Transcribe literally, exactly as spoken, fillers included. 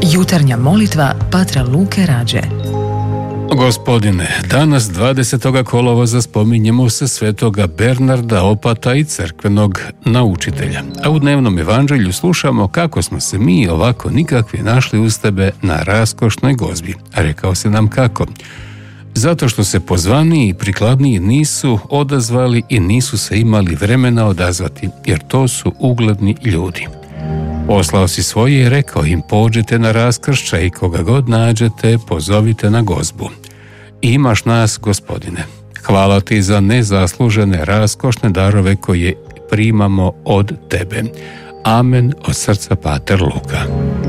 Jutarnja molitva Patra Luke Rađe. Gospodine, danas dvadesetog kolovoza spominjemo se svetoga Bernarda Opata i crkvenog naučitelja. A u dnevnom evanđelju slušamo kako smo se mi ovako nikakvi našli uz tebe na raskošnoj gozbi. A rekao se nam kako? Zato što se pozvaniji i prikladniji nisu odazvali i nisu se imali vremena odazvati, jer to su ugledni ljudi. Poslao si svoje i rekao im: pođete na raskršće i koga god nađete, pozovite na gozbu. Imaš nas, Gospodine. Hvala ti za nezaslužene raskošne darove koje primamo od tebe. Amen, od srca Pater Luka.